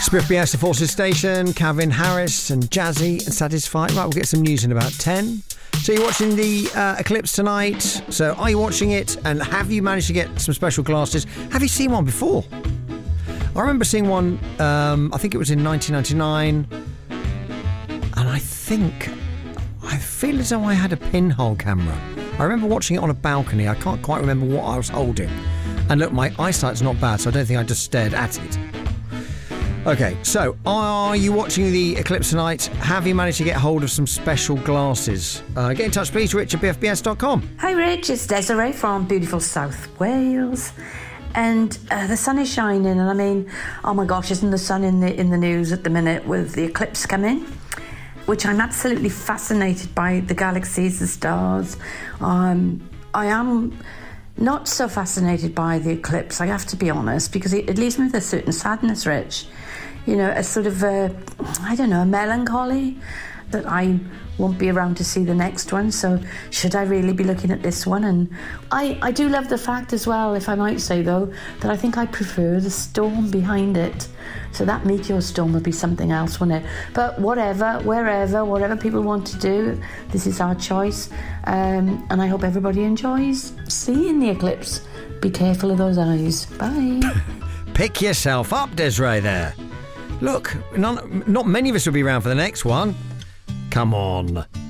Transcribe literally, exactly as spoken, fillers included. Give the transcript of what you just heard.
B F B S, the Forces Station, Calvin Harris and Jazzy and Satisfied. Right, we'll get some news in about ten. So you're watching the uh, eclipse tonight. So are you watching it? And have you managed to get some special glasses? Have you seen one before? I remember seeing one, um, I think it was in nineteen ninety-nine. And I think, I feel as though I had a pinhole camera. I remember watching it on a balcony. I can't quite remember what I was holding. And look, my eyesight's not bad, so I don't think I just stared at it. Okay, so are you watching the eclipse tonight? Have you managed to get hold of some special glasses? Uh, get in touch, please, Rich at b f b s dot com. Hi, Rich. It's Desiree from beautiful South Wales. And uh, the sun is shining, and I mean, oh my gosh, isn't the sun in the in the news at the minute with the eclipse coming? Which I'm absolutely fascinated by the galaxies, the stars. Um, I am not so fascinated by the eclipse, I have to be honest, because it, it leaves me with a certain sadness, Rich. You know, a sort of, a, I don't know, a melancholy that I won't be around to see the next one. So should I really be looking at this one? And I, I do love the fact as well, if I might say though, that I think I prefer the storm behind it. So that meteor storm would be something else, wouldn't it? But whatever, wherever, whatever people want to do, this is our choice. Um, and I hope everybody enjoys seeing the eclipse. Be careful of those eyes. Bye. Pick yourself up, Desiree, there. Look, none, not many of us will be around for the next one. Come on.